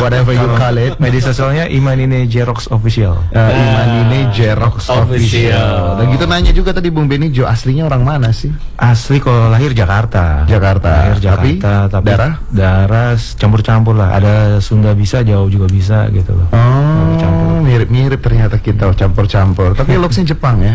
whatever you call it. Media sosialnya Imanine Jerox Official. Imanine Jerox Official. Dan gitu nanya juga tadi Bung Benijo, aslinya orang mana sih? Asli kalau lahir Jakarta. Jakarta. Lahir Jakarta, tapi daerah campur-campur lah. Ada Sunda bisa, Jawa juga bisa gitu loh. Oh, mirip-mirip ternyata kita campur-campur. Tapi looksnya Jepang ya.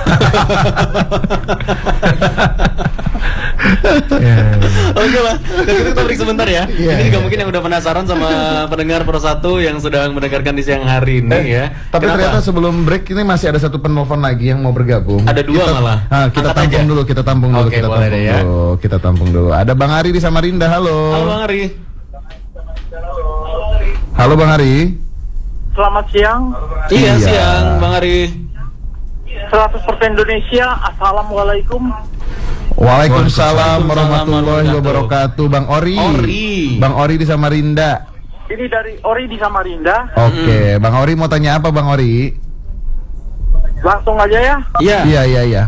Oke lah, kita break sebentar ya. Ini juga mungkin yang udah penasaran sama pendengar Pro 1 yang sedang mendengarkan di siang hari ini ya. Tapi ternyata sebelum break ini masih ada satu penelpon lagi yang mau bergabung. Ada dua malah. Kita tampung dulu, kita tampung dulu, kita tampung dulu. Ada Bang Ari di Samarinda, halo. Halo Bang Ari. Halo Bang Ari. Selamat siang. Iya, siang Bang Ari. 100% Indonesia, assalamualaikum. Waalaikumsalam warahmatullahi wabarakatuh. Bang Ori. Bang Ori di Samarinda. Ini dari Ori di Samarinda. Oke, Bang Ori mau tanya apa Bang Ori? Langsung aja ya. Iya.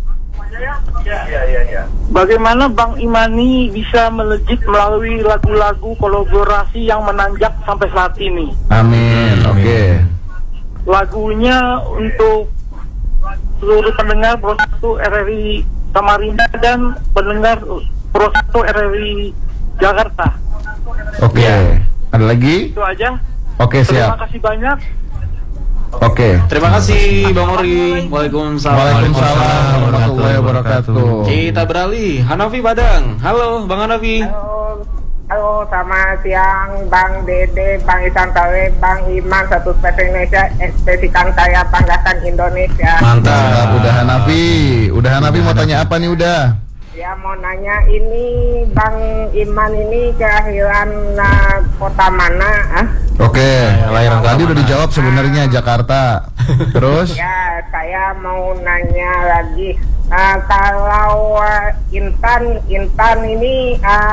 Bagaimana Bang Imani bisa melejit melalui lagu-lagu kolaborasi yang menanjak sampai saat ini? Amin. Oke. Lagunya untuk seluruh pendengar Pro 1 RRI Samarinda dan pendengar Pro 1 RRI Jakarta. Oke. Ada lagi? Itu aja. Oke, siap. Terima kasih banyak. Oke. Terima kasih Bang Ori. Waalaikumsalam warahmatullahi wabarakatuh. Kita beralih, Hanafi Padang. Halo Bang Hanafi. Halo, selamat siang Bang Dede, Bang Isan Tawe, Bang Iman, satu spesial Indonesia, ekspresikan saya banggakan Indonesia. Mantap, udah Hanafi mau tanya apa nih udah? Ya mau nanya ini Bang Iman ini kelahiran kota mana? Oke, lahiran tadi udah dijawab sebenarnya Jakarta. Terus? Ya, saya mau nanya lagi. Kalau Intan ini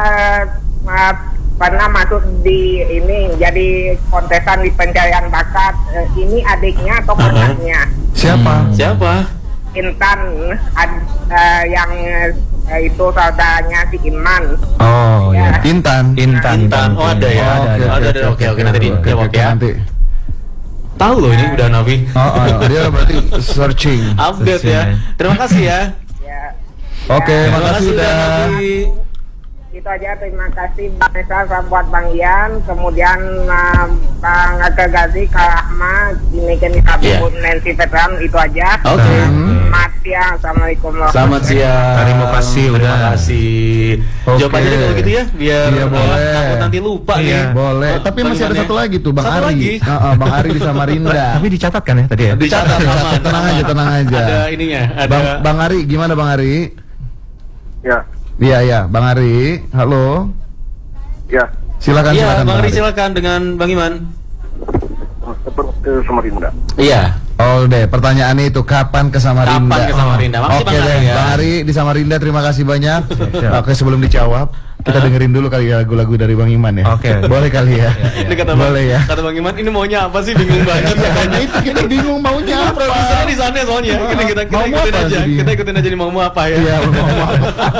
pernah masuk di ini jadi kontesan di pencarian bakat, ini adiknya atau kakaknya? Siapa? Intan, yang itu saudaranya si Iman. Oh ya, Intan. Oh ada ya. Ada. Oke, nanti dijawab ya. Tahu loh ini udah Hanafi. Dia berarti searching. Update ya. Terima kasih ya. Oke, makasih udah. Itu aja, terima kasih Bang Esa, buat Bang Ian, kemudian Bang Aga Gazi, Kak Ahmad, ini Nancy Veteran, itu aja. Oke. Selamat siang, assalamualaikum. Selamat siang. Terima kasih. Jawabannya kalau gitu ya, biar boleh. takut nanti lupa nih. Boleh. Tapi masih ada satu lagi tuh, Bang Ari. Bang Ari di Samarinda. Tapi dicatat kan ya tadi ya? Dicatat, tenang aja. Ada ininya. Bang Ari, gimana Bang Ari? Ya. Iya, Bang Ari. Halo. Ya. Silakan. Bang Ari silakan dengan Bang Iman. Ke Samarinda. Iya. Oh deh, pertanyaannya itu kapan ke Samarinda? Makasih Oke deh, Bang Ari di Samarinda, terima kasih banyak. Oke, sebelum dijawab, kita dengerin dulu kali ya lagu-lagu dari Bang Iman ya. Oke. Boleh kali ya. Boleh ya. Kata Bang Iman, ini maunya apa sih? Bingung banget. Itu kita bingung maunya apa. Produsernya di sana soalnya. Kita ikutin aja. Kita ikutin aja nih mau apa ya. Iya, mau apa.